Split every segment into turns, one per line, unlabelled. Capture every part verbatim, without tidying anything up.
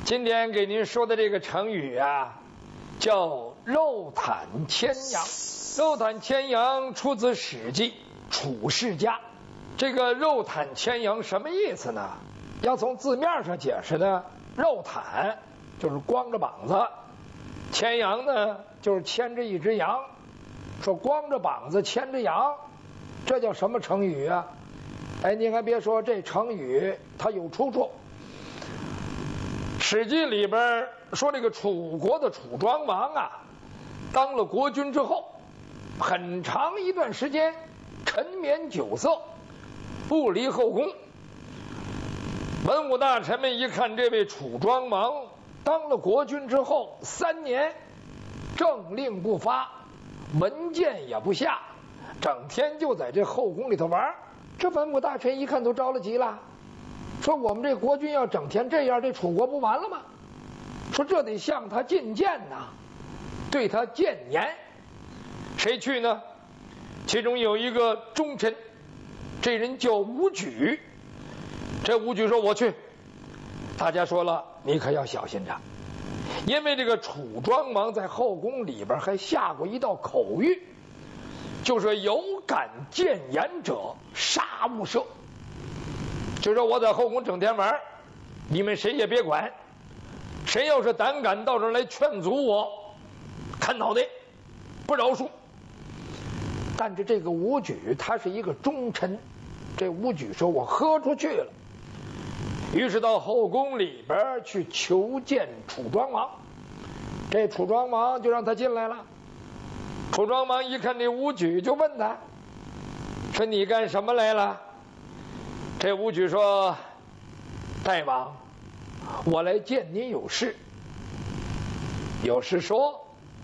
今天给您说的这个成语啊，叫肉袒牵羊。肉袒牵羊出自《史记·楚世家》。这个肉袒牵羊什么意思呢？要从字面上解释呢，肉袒就是光着膀子，牵羊呢就是牵着一只羊。说光着膀子牵着羊，这叫什么成语啊？哎，您还别说，这成语它有出处。《史记》里边说，这个楚国的楚庄王啊，当了国君之后，很长一段时间沉湎酒色，不离后宫。文武大臣们一看这位楚庄王当了国君之后三年，政令不发，文件也不下，整天就在这后宫里头玩。这文武大臣一看都着了急了，说我们这国君要整天这样，这楚国不完了吗？说这得向他进谏呐，对他谏言。谁去呢？其中有一个忠臣，这人叫武举。这武举说我去。大家说了，你可要小心着，因为这个楚庄王在后宫里边还下过一道口谕，就说有敢谏言者杀勿赦。就说我在后宫整天玩，你们谁也别管，谁要是胆敢到这儿来劝阻我，砍脑袋，不饶恕。但是这个武举他是一个忠臣，这武举说我豁出去了，于是到后宫里边去求见楚庄王。这楚庄王就让他进来了。楚庄王一看这武举，就问他说你干什么来了？这武举说大王，我来见您有事。有事说。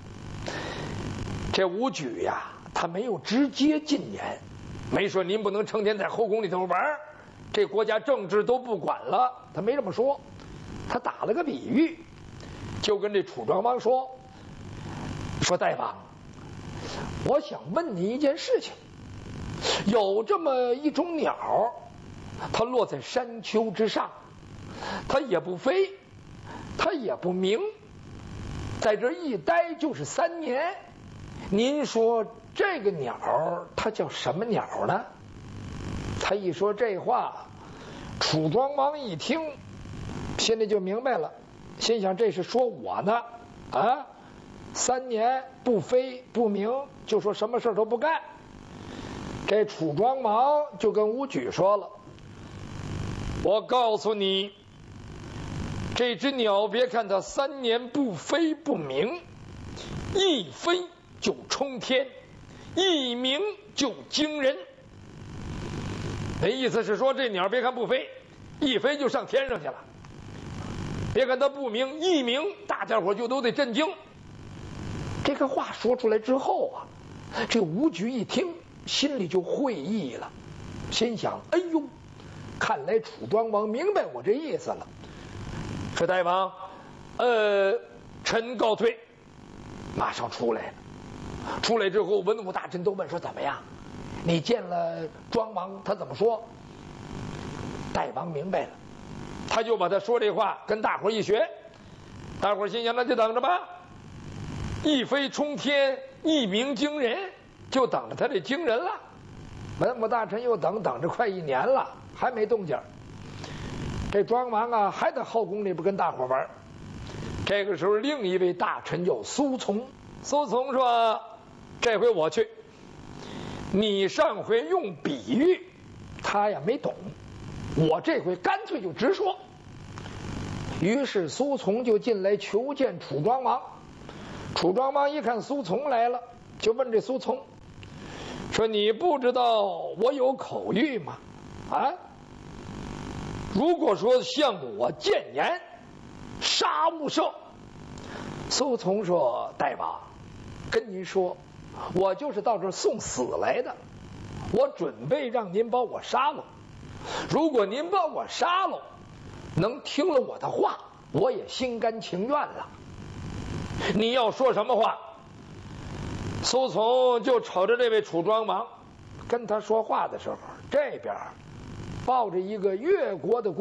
这武举呀，他没有直接进言，没说您不能成天在后宫里头玩，这国家政治都不管了，他没这么说。他打了个比喻，就跟这楚庄王说说大王，我想问你一件事情。有这么一种鸟，它落在山丘之上，它也不飞，它也不鸣，在这一待就是三年。您说这个鸟它叫什么鸟呢？他一说这话，楚庄王一听心里就明白了，心想这是说我呢啊，三年不飞不鸣，就说什么事都不干。这楚庄王就跟武举说了，我告诉你，这只鸟别看它三年不飞不鸣，一飞就冲天，一鸣就惊人。那意思是说，这鸟别看不飞，一飞就上天上去了；别看它不鸣，一鸣大家伙就都得震惊。这个话说出来之后啊，这武举一听心里就会意了，心想哎呦，看来楚庄王明白我这意思了。说大王，呃，臣告退。马上出来了。出来之后，文武大臣都问说怎么样？你见了庄王，他怎么说？大王明白了，他就把他说这话跟大伙一学。大伙心想那就等着吧，一飞冲天，一鸣惊人，就等着他这惊人了。文武大臣又等等着快一年了，还没动静。这庄王啊，还在后宫里边跟大伙玩。这个时候，另一位大臣叫苏从。苏从说：“这回我去。你上回用比喻，他呀没懂，我这回干脆就直说。”于是苏从就进来求见楚庄王。楚庄王一看苏从来了，就问这苏从说：“你不知道我有口谕吗？啊？如果说向我谏言，杀勿赦。”苏从说：“大王，跟您说，我就是到这儿送死来的，我准备让您把我杀了。如果您把我杀了，能听了我的话，我也心甘情愿了。你要说什么话？”苏从就瞅着这位楚庄王，跟他说话的时候，这边抱着一个越国的